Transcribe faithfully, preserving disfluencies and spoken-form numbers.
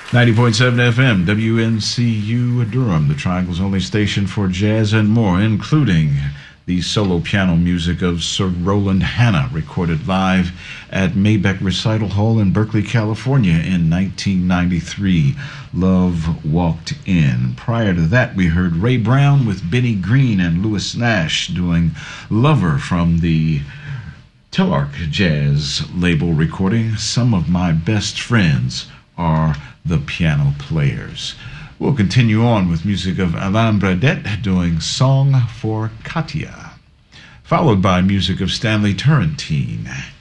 ninety point seven F M, W N C U Durham, the Triangle's only station for jazz and more, including the solo piano music of Sir Roland Hanna, recorded live at Mabeck Recital Hall in Berkeley, California in nineteen ninety-three. Love Walked In. Prior to that, we heard Ray Brown with Benny Green and Louis Nash doing Lover from the Telarc Jazz label recording. Some of my best friends are the piano players. We'll continue on with music of Alain Bradet doing Song for Katia, followed by music of Stanley Turrentine.